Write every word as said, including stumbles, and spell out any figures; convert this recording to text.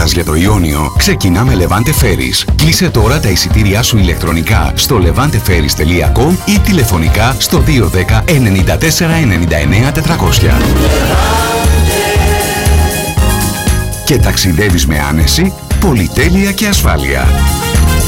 μας για το Ιόνιο, ξεκινά με Levante Ferries. Κλείσε τώρα τα εισιτήριά σου ηλεκτρονικά στο λεβάντε φέρις τελεία κομ ή τηλεφωνικά στο δύο δέκα ενενήντα τέσσερα ενενήντα εννέα τετρακόσια. Και ταξιδεύεις με άνεση, πολυτέλεια και ασφάλεια.